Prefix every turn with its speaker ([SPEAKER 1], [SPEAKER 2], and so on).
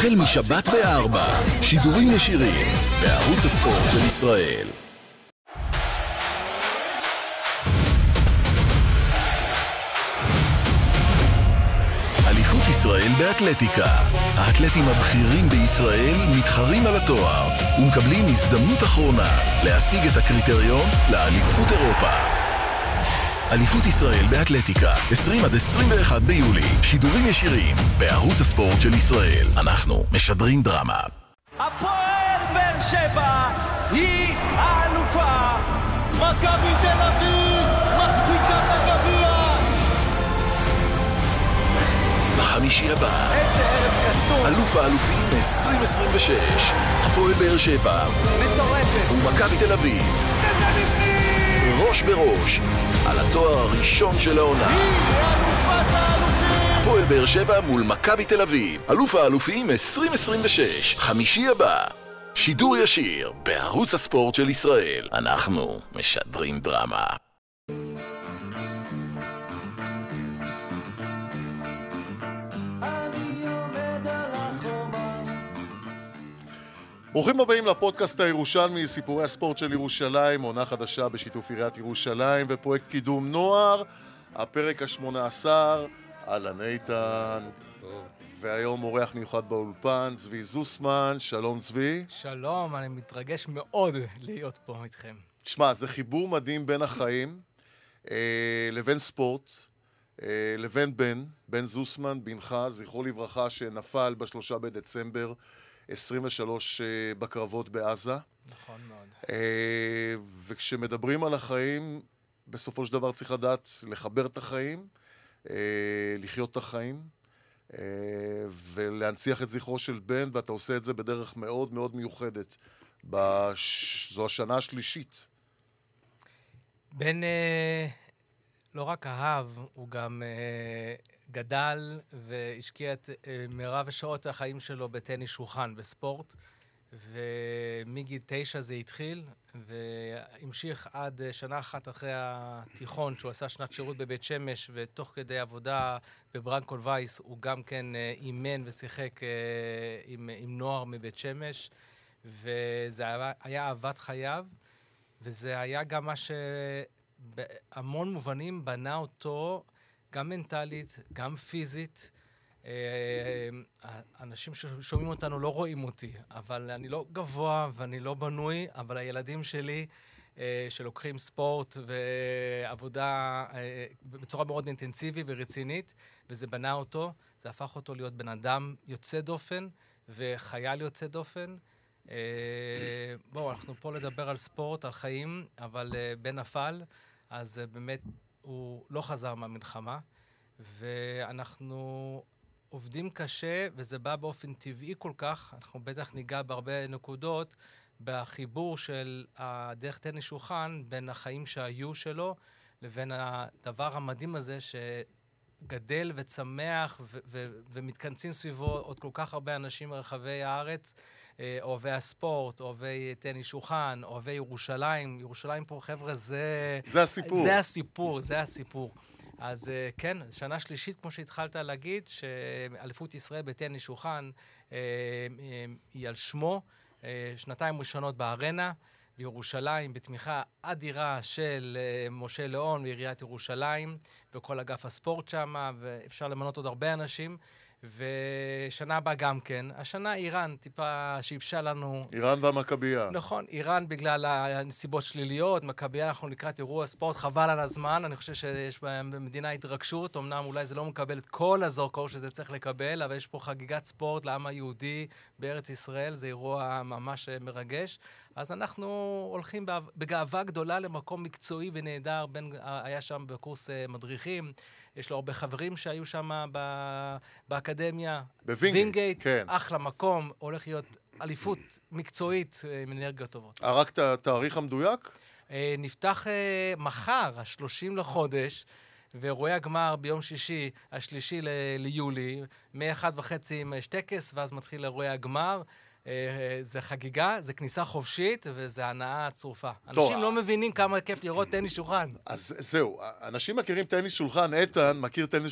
[SPEAKER 1] החל משבת ב-4, שידורים ישירים בערוץ הספורט של ישראל. אליפות ישראל באתלטיקה. האתלטים הבכירים בישראל מתחרים על התואר ומקבלים הזדמנות אחרונה להשיג את הקריטריון לאליפות אירופה. אליפות ישראל באתלטיקה, 20 עד 21 ביולי, שידורים ישירים בערוץ הספורט של ישראל. אנחנו משדרים דרמה.
[SPEAKER 2] הפועל באר שבע היא האלופה. מכבי תל אביב מחזיקה בגביע.
[SPEAKER 1] בחמישי הבא,
[SPEAKER 2] איזה ערב קסום.
[SPEAKER 1] אלוף האלופים 2026, הפועל באר שבע
[SPEAKER 2] מטורפת.
[SPEAKER 1] ומכבי תל אביב.
[SPEAKER 2] איזה לפני.
[SPEAKER 1] ראש בראש על התואר הראשון של העונה.
[SPEAKER 2] היא אלופת האלופים.
[SPEAKER 1] הפועל באר שבע מול מכבי תל אביב, אלוף האלופים 2026, חמישי הבא. שידור ישיר בערוץ הספורט של ישראל. אנחנו משדרים דרמה.
[SPEAKER 3] ברוכים הבאים לפודקאסט הירושלמי, סיפורי הספורט של ירושלים, עונה חדשה בשיתוף עיריית ירושלים ופרויקט קידום נוער, הפרק ה-18, אהלן איתן.
[SPEAKER 4] טוב.
[SPEAKER 3] והיום אורח מיוחד באולפן, צבי זוסמן. שלום צבי.
[SPEAKER 4] שלום, אני מתרגש מאוד להיות פה איתכם.
[SPEAKER 3] תשמע, זה חיבור מדהים בין החיים לבין ספורט, לבין בן זוסמן, בנך, זכרו לברכה, שנפל ב3 בדצמבר 23 בקרבות בעזה.
[SPEAKER 4] נכון מאוד.
[SPEAKER 3] וכשמדברים על החיים, בסופו של דבר צריך לדעת לחבר את החיים, לחיות את החיים, ולהנציח את זכרו של בן, ואתה עושה את זה בדרך מאוד מאוד מיוחדת. זו השנה השלישית.
[SPEAKER 4] בן לא רק אהב, הוא גם גדל והשקיע את מרב שעות החיים שלו בטניס שולחן, בספורט, ומגיל 9 זה התחיל, והמשיך עד שנה אחת אחרי התיכון, שהוא עשה שנת שירות בבית שמש, ותוך כדי עבודה בברנקול וייס, הוא גם כן אימן ושיחק עם נוער מבית שמש, וזה היה אהבת חייו, וזה היה גם מה שבהמון מובנים בנה אותו, גם מנטלית, גם פיזית. אנשים ששומעים אותנו לא רואים אותי, אבל אני לא גבוה ואני לא בנוי, אבל הילדים שלי שלוקחים ספורט ועבודה בצורה מאוד אינטנסיבית ורצינית, וזה בנה אותו, זה הפך אותו להיות בן אדם יוצא דופן וחייל יוצא דופן. בואו, אנחנו פה לדבר על ספורט, על חיים, אבל בן נפל, אז באמת הוא לא חזר מהמלחמה, ואנחנו עובדים קשה, וזה בא באופן טבעי כל כך. אנחנו בטח ניגע בהרבה נקודות, בחיבור של הדרך טניס שולחן, בין החיים שהיו שלו, לבין הדבר המדהים הזה שגדל וצמח, ומתכנסים סביבו עוד כל כך הרבה אנשים מרחבי הארץ, אוהבי הספורט, אוהבי טניס שולחן, אוהבי ירושלים. ירושלים פה, חבר'ה, זה
[SPEAKER 3] הסיפור.
[SPEAKER 4] זה הסיפור. אז כן, שנה שלישית, כמו שהתחלת להגיד, שאליפות ישראל בטניס שולחן היא על שמו, שנתיים ראשונות בארנה, בירושלים, בתמיכה אדירה של משה ליאון ועיריית ירושלים, וכל אגף הספורט שם, ואפשר למנות עוד הרבה אנשים, ושנה הבאה גם כן. השנה איראן טיפה שיבשה לנו.
[SPEAKER 3] איראן והמכבייה.
[SPEAKER 4] נכון, איראן בגלל הנסיבות שליליות, מכבייה אנחנו לקראת אירוע ספורט, חבל על הזמן, אני חושב שיש במדינה התרגשות, אמנם אולי זה לא מקבל את כל הזרקור שזה צריך לקבל, אבל יש פה חגיגת ספורט לעם היהודי בארץ ישראל, זה אירוע ממש מרגש. אז אנחנו הולכים בגאווה גדולה למקום מקצועי ונהדר, בן היה שם בקורס מדריכים, יש לו הרבה חברים שהיו שם באקדמיה.
[SPEAKER 3] בווינגייט, כן.
[SPEAKER 4] אחלה מקום, הולך להיות אליפות מקצועית עם אנרגיות טובות.
[SPEAKER 3] רק את התאריך המדויק?
[SPEAKER 4] נפתח מחר, ה-30 לחודש, ואירועי הגמר ביום שישי, השלישי ליולי, מ-1:30 עם שטקס, ואז מתחיל אירועי הגמר. זה חגיגה, זה כניסה חופשית, וזה הנאה צרופה. אנשים לא מבינים כמה כיף לראות טניס שולחן.
[SPEAKER 3] אז זהו, אנשים מכירים טניס שולחן, איתן מכיר טניס